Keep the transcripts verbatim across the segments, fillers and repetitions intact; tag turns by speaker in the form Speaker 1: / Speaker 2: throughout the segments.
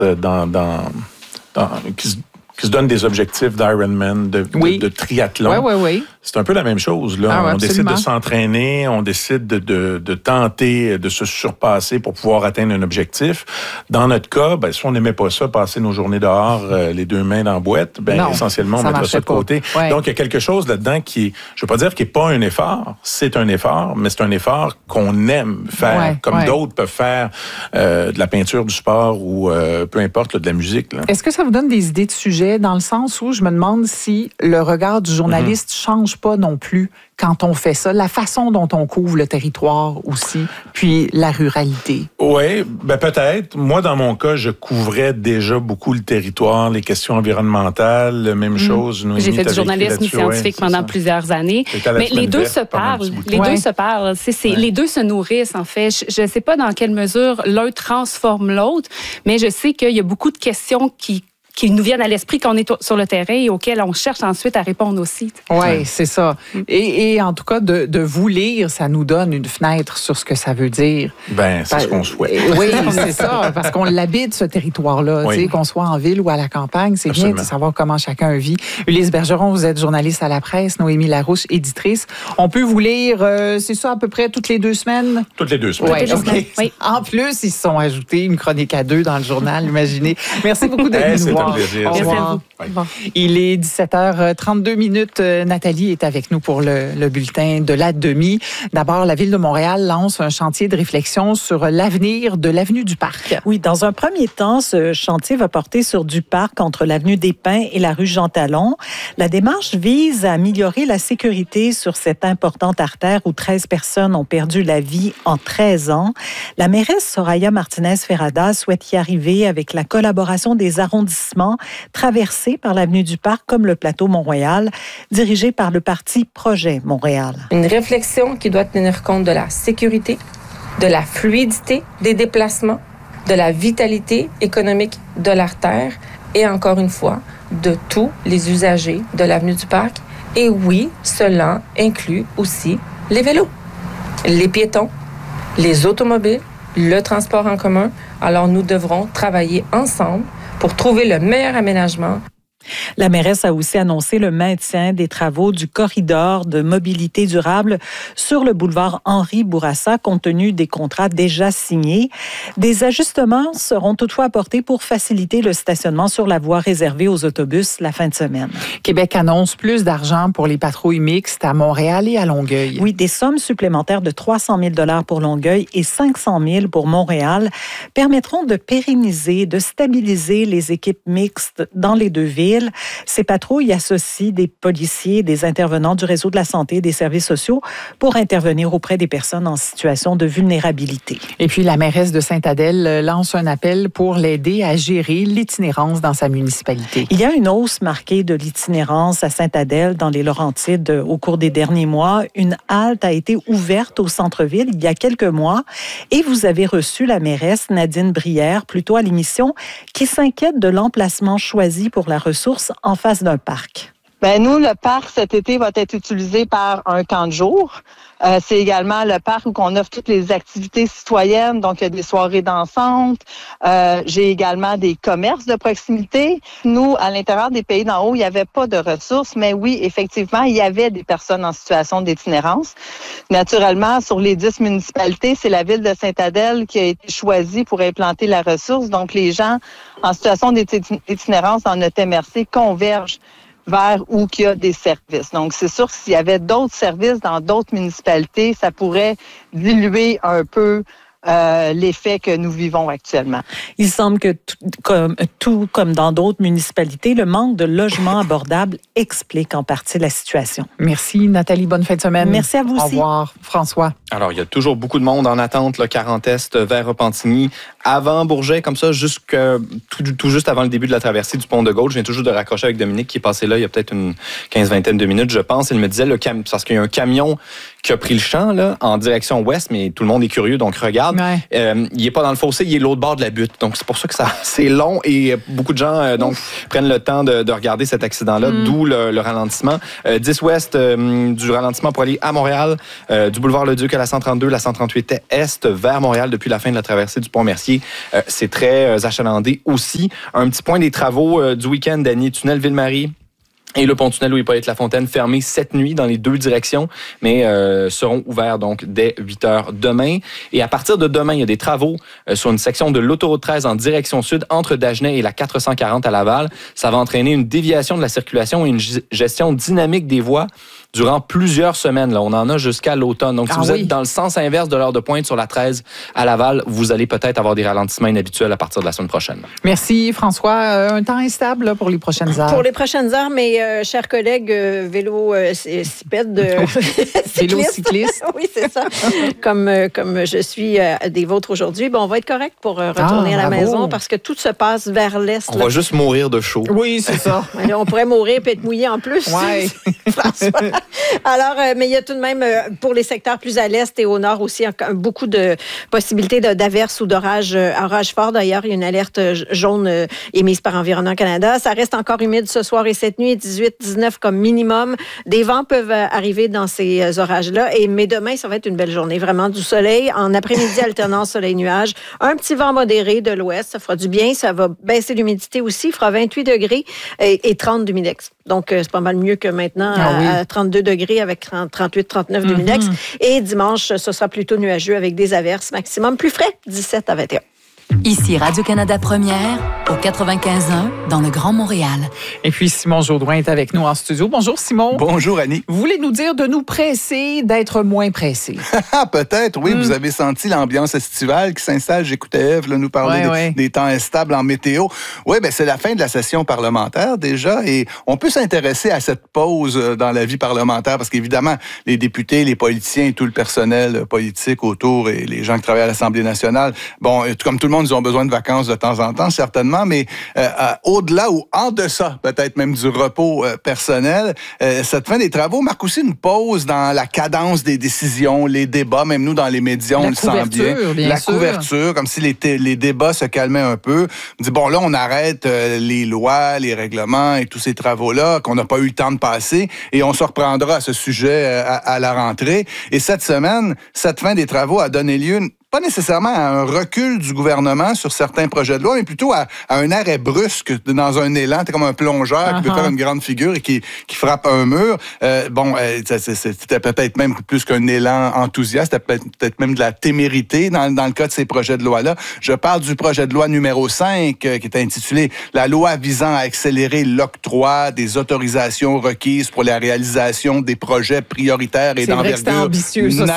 Speaker 1: euh, dans, dans, dans qui se qui se donnent des objectifs d'Ironman, de,
Speaker 2: oui.
Speaker 1: de, de triathlon.
Speaker 2: Oui, oui, oui.
Speaker 1: C'est un peu la même chose. Là.
Speaker 2: Ah,
Speaker 1: on
Speaker 2: absolument.
Speaker 1: décide de s'entraîner, on décide de, de, de tenter de se surpasser pour pouvoir atteindre un objectif. Dans notre cas, ben, si on n'aimait pas ça, passer nos journées dehors, euh, les deux mains dans la boîte, ben, non, essentiellement, on mettrait ça de côté.
Speaker 2: Ouais.
Speaker 1: Donc, il y a quelque chose là-dedans qui, je ne veux pas dire qu'il n'est pas un effort, c'est un effort, mais c'est un effort qu'on aime faire,
Speaker 2: ouais,
Speaker 1: comme
Speaker 2: ouais.
Speaker 1: d'autres peuvent faire euh, de la peinture, du sport ou euh, peu importe, là, de la musique. Là.
Speaker 2: Est-ce que ça vous donne des idées de sujets dans le sens où je me demande si le regard du journaliste ne mm-hmm. change pas non plus quand on fait ça, la façon dont on couvre le territoire aussi, puis la ruralité?
Speaker 1: Oui, ben peut-être. Moi, dans mon cas, je couvrais déjà beaucoup le territoire, les questions environnementales, même mmh. chose.
Speaker 3: Noémie, j'ai fait du journalisme scientifique ouais, pendant ça. plusieurs années. Mais les deux se parlent. Les ouais. deux se parlent. C'est, c'est, ouais. Les deux se nourrissent, en fait. Je ne sais pas dans quelle mesure l'un transforme l'autre, mais je sais qu'il y a beaucoup de questions qui qui nous viennent à l'esprit quand on est sur le terrain et auxquelles on cherche ensuite à répondre aussi.
Speaker 2: Oui, ouais. c'est ça. Et, et en tout cas, de, de vous lire, ça nous donne une fenêtre sur ce que ça veut dire.
Speaker 1: Ben, c'est ben, ce qu'on souhaite.
Speaker 2: Oui, c'est ça, parce qu'on l'habite, ce territoire-là. Oui. Qu'on soit en ville ou à la campagne, c'est Absolument. bien de savoir comment chacun vit. Ulysse Bergeron, vous êtes journaliste à la presse, Noémie Larouche, éditrice. On peut vous lire, euh, c'est ça, à peu près toutes les deux semaines?
Speaker 1: Toutes les deux semaines.
Speaker 2: Ouais,
Speaker 3: toutes
Speaker 2: okay.
Speaker 3: les oui.
Speaker 2: En plus, ils se sont ajoutés une chronique à deux dans le journal, imaginez. Merci beaucoup d'être
Speaker 1: hey,
Speaker 2: nous voir.
Speaker 1: Plaisir.
Speaker 2: Au revoir. Oui. Bon. Il est dix-sept heures trente-deux minutes. Nathalie est avec nous pour le, le bulletin de la demi. D'abord, la Ville de Montréal lance un chantier de réflexion sur l'avenir de l'avenue du Parc.
Speaker 4: Oui, dans un premier temps, ce chantier va porter sur du Parc entre l'avenue des Pins et la rue Jean-Talon. La démarche vise à améliorer la sécurité sur cette importante artère où treize personnes ont perdu la vie en treize ans. La mairesse Soraya Martinez-Ferrada souhaite y arriver avec la collaboration des arrondissements traversés par l'avenue du Parc comme le plateau Mont-Royal, dirigé par le parti Projet Montréal.
Speaker 5: Une réflexion qui doit tenir compte de la sécurité, de la fluidité des déplacements, de la vitalité économique de l'artère et encore une fois, de tous les usagers de l'avenue du Parc. Et oui, cela inclut aussi les vélos, les piétons, les automobiles, le transport en commun. Alors nous devrons travailler ensemble pour trouver le meilleur aménagement.
Speaker 4: La mairesse a aussi annoncé le maintien des travaux du corridor de mobilité durable sur le boulevard Henri Bourassa, compte tenu des contrats déjà signés. Des ajustements seront toutefois apportés pour faciliter le stationnement sur la voie réservée aux autobus la fin de semaine.
Speaker 2: Québec annonce plus d'argent pour les patrouilles mixtes à Montréal et à Longueuil.
Speaker 4: Oui, des sommes supplémentaires de trois cent mille dollars pour Longueuil et cinq cent mille pour Montréal permettront de pérenniser, de stabiliser les équipes mixtes dans les deux villes. Ces patrouilles associent des policiers, des intervenants du réseau de la santé et des services sociaux pour intervenir auprès des personnes en situation de vulnérabilité.
Speaker 2: Et puis, la mairesse de Sainte-Adèle lance un appel pour l'aider à gérer l'itinérance dans sa municipalité.
Speaker 4: Il y a une hausse marquée de l'itinérance à Sainte-Adèle dans les Laurentides au cours des derniers mois. Une halte a été ouverte au centre-ville il y a quelques mois et vous avez reçu la mairesse Nadine Brière, plutôt à l'émission, qui s'inquiète de l'emplacement choisi pour la ressource en face d'un parc.
Speaker 6: Ben nous, le parc cet été va être utilisé par un camp de jour. Euh, c'est également le parc où on offre toutes les activités citoyennes, donc il y a des soirées dansantes. Euh, j'ai également des commerces de proximité. Nous, à l'intérieur des pays d'en haut, il n'y avait pas de ressources, mais oui, effectivement, il y avait des personnes en situation d'itinérance. Naturellement, sur les dix municipalités, c'est la ville de Sainte-Adèle qui a été choisie pour implanter la ressource. Donc, les gens en situation d'itinérance en E T M R C convergent vers où il y a des services. Donc, c'est sûr que s'il y avait d'autres services dans d'autres municipalités, ça pourrait diluer un peu euh, l'effet que nous vivons actuellement.
Speaker 4: Il semble que tout comme, tout comme dans d'autres municipalités, le manque de logements abordables explique en partie la situation.
Speaker 2: Merci Nathalie, bonne fin de semaine.
Speaker 4: Merci à vous aussi.
Speaker 2: Au revoir François.
Speaker 7: Alors, il y a toujours beaucoup de monde en attente, le quarante Est vers Repentigny, avant Bourget, comme ça, jusque, tout, tout juste avant le début de la traversée du pont de Gaulle. Je viens toujours de raccrocher avec Dominique qui est passé là il y a peut-être une quinze-vingtaine de minutes, je pense. Il me disait, le cam... parce qu'il y a un camion qui a pris le champ là, en direction ouest, mais tout le monde est curieux, donc regarde. regarde, ouais. euh, il n'est pas dans le fossé, il est l'autre bord de la butte. Donc, c'est pour ça que ça, c'est long et beaucoup de gens euh, donc, prennent le temps de, de regarder cet accident-là, mm. d'où le, le ralentissement. Euh, dix ouest, euh, du ralentissement pour aller à Montréal, euh, du boulevard Le Duc à la cent trente-deux, la cent trente-huit est vers Montréal depuis la fin de la traversée du Pont-Mercier. Euh, c'est très euh, achalandé aussi. Un petit point des travaux euh, du week-end, Dany, tunnel Ville-Marie. Et le pont-tunnel Louis-Hippolyte Lafontaine fermé cette nuit dans les deux directions, mais euh, seront ouverts donc dès huit heures demain. Et à partir de demain, il y a des travaux euh, sur une section de l'autoroute treize en direction sud entre Dagenais et la quatre cent quarante à Laval. Ça va entraîner une déviation de la circulation et une gestion dynamique des voies durant plusieurs semaines. Là, on en a jusqu'à l'automne. Donc, si ah vous oui. êtes dans le sens inverse de l'heure de pointe sur la treize à Laval, vous allez peut-être avoir des ralentissements inhabituels à partir de la semaine prochaine.
Speaker 2: Merci, François. Euh, un temps instable là, pour les prochaines heures.
Speaker 8: Pour les prochaines heures, mes euh, chers collègues euh, vélo euh, cipèdes, euh,
Speaker 2: vélo cyclistes.
Speaker 8: Oui, c'est ça. comme, euh, comme je suis euh, des vôtres aujourd'hui, bon, on va être correct pour euh, retourner ah, à la bravo. maison parce que tout se passe vers l'est.
Speaker 7: On là. va juste mourir de chaud.
Speaker 2: Oui, c'est ça.
Speaker 8: On pourrait mourir et être mouillé en plus.
Speaker 2: Oui.
Speaker 8: François. Alors, euh, mais il y a tout de même, euh, pour les secteurs plus à l'est et au nord aussi, beaucoup de possibilités de, d'averses ou d'orages euh, orages forts. D'ailleurs, il y a une alerte jaune euh, émise par Environnement Canada. Ça reste encore humide ce soir et cette nuit, dix-huit dix-neuf comme minimum. Des vents peuvent euh, arriver dans ces euh, orages-là. Et, mais demain, ça va être une belle journée. Vraiment du soleil. En après-midi, alternance soleil-nuage. Un petit vent modéré de l'ouest. Ça fera du bien. Ça va baisser l'humidité aussi. Il fera vingt-huit degrés et, et trente d'humidex. Donc, euh, c'est pas mal mieux que maintenant ah, à, oui. à trente-deux degrés avec trente-huit trente-neuf d'humidex. Mm-hmm. Et dimanche, ce sera plutôt nuageux avec des averses maximum plus frais, dix-sept à vingt et un.
Speaker 9: Ici Radio-Canada Première, au quatre-vingt-quinze point un, dans le Grand Montréal.
Speaker 2: Et puis, Simon Jaudoin est avec nous en studio. Bonjour, Simon.
Speaker 10: Bonjour, Annie.
Speaker 2: Vous voulez nous dire de nous presser, d'être moins pressés?
Speaker 10: Peut-être, oui. Mm. Vous avez senti l'ambiance estivale qui s'installe. J'écoutais Ève là, nous parler ouais, des, ouais. des temps instables en météo. Oui, bien, c'est la fin de la session parlementaire déjà et on peut s'intéresser à cette pause dans la vie parlementaire parce qu'évidemment, les députés, les politiciens et tout le personnel politique autour et les gens qui travaillent à l'Assemblée nationale, bon, comme tout le monde, ils ont besoin de vacances de temps en temps, certainement, mais euh, euh, au-delà ou en deçà, peut-être même du repos euh, personnel, euh, cette fin des travaux marque aussi une pause dans la cadence des décisions, les débats, même nous dans les médias, on la le sent bien.
Speaker 2: bien
Speaker 10: la
Speaker 2: sûr.
Speaker 10: couverture, comme si les, t- les débats se calmaient un peu. On dit, bon, là, on arrête euh, les lois, les règlements et tous ces travaux-là qu'on n'a pas eu le temps de passer et on se reprendra à ce sujet euh, à, à la rentrée. Et cette semaine, cette fin des travaux a donné lieu pas nécessairement à un recul du gouvernement sur certains projets de loi, mais plutôt à, à un arrêt brusque dans un élan. T'es comme un plongeur uh-huh. qui veut faire une grande figure et qui, qui frappe un mur. Euh, bon, euh, c'était peut-être même plus qu'un élan enthousiaste, c'était peut-être, peut-être même de la témérité dans, dans le cas de ces projets de loi-là. Je parle du projet de loi numéro cinq, euh, qui est intitulé « La loi visant à accélérer l'octroi des autorisations requises pour la réalisation des projets prioritaires et
Speaker 2: c'est
Speaker 10: d'envergure nationale. »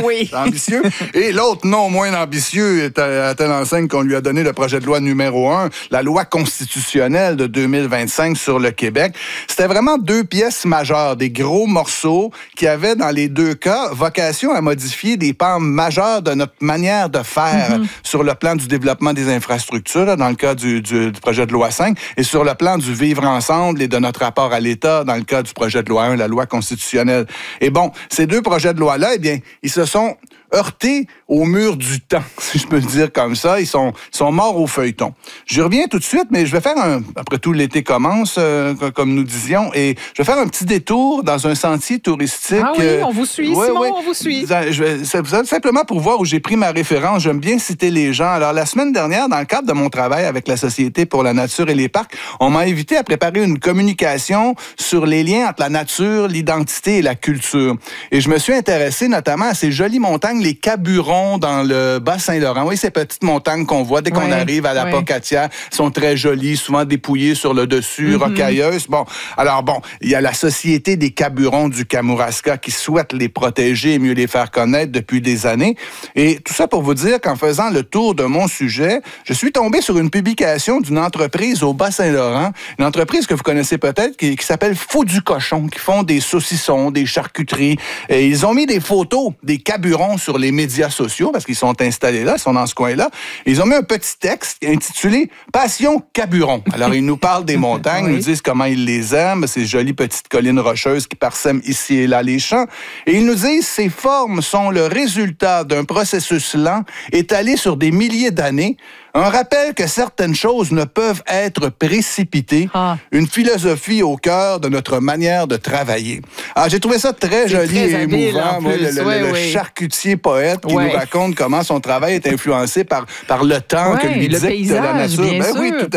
Speaker 2: Oui.
Speaker 10: C'est ambitieux. Et l'autre, non moins ambitieux, est à, à telle enseigne qu'on lui a donné le projet de loi numéro un, la loi constitutionnelle de deux mille vingt-cinq sur le Québec. C'était vraiment deux pièces majeures, des gros morceaux qui avaient, dans les deux cas, vocation à modifier des pans majeurs de notre manière de faire mm-hmm. sur le plan du développement des infrastructures, là, dans le cas du, du, du projet de loi cinq, et sur le plan du vivre ensemble et de notre rapport à l'État, dans le cas du projet de loi un, la loi constitutionnelle. Et bon, ces deux projets de loi-là, eh bien, ils se sont heurtés au mur du temps, si je peux le dire comme ça. Ils sont, ils sont morts au feuilleton. Je reviens tout de suite, mais je vais faire un... Après tout, l'été commence, euh, comme nous disions, et je vais faire un petit détour dans un sentier touristique.
Speaker 2: Ah oui, on vous suit, euh, Simon, ouais, on vous suit.
Speaker 10: Je vais, c'est, simplement pour voir où j'ai pris ma référence. J'aime bien citer les gens. Alors, la semaine dernière, dans le cadre de mon travail avec la Société pour la nature et les parcs, on m'a invité à préparer une communication sur les liens entre la nature, l'identité et la culture. Et je me suis intéressé notamment à ces jolies montagnes, les Caburons dans le Bas-Saint-Laurent. Oui, ces petites montagnes qu'on voit dès qu'on oui, arrive à la oui. Pocatière sont très jolies, souvent dépouillées sur le dessus, mm-hmm. rocailleuses. Bon, alors bon, il y a la Société des Caburons du Kamouraska qui souhaite les protéger et mieux les faire connaître depuis des années. Et tout ça pour vous dire qu'en faisant le tour de mon sujet, je suis tombé sur une publication d'une entreprise au Bas-Saint-Laurent, une entreprise que vous connaissez peut-être, qui, qui s'appelle Faux du Cochon, qui font des saucissons, des charcuteries. Et ils ont mis des photos des Caburons sur sur les médias sociaux, parce qu'ils sont installés là, ils sont dans ce coin-là. Ils ont mis un petit texte intitulé « Passion Caburon ». Alors, ils nous parlent des montagnes, oui. nous disent comment ils les aiment, ces jolies petites collines rocheuses qui parsèment ici et là les champs. Et ils nous disent « Ces formes sont le résultat d'un processus lent étalé sur des milliers d'années. Un rappel que certaines choses ne peuvent être précipitées. Ah. Une philosophie au cœur de notre manière de travailler. » Alors, j'ai trouvé ça très C'est joli très et émouvant. Moi, le, le, ouais, le ouais. charcutier poète qui ouais. nous raconte comment son travail est influencé par, par le temps ouais, que lui dicte la nature.
Speaker 2: Bien
Speaker 10: ben
Speaker 2: sûr.
Speaker 10: oui, tout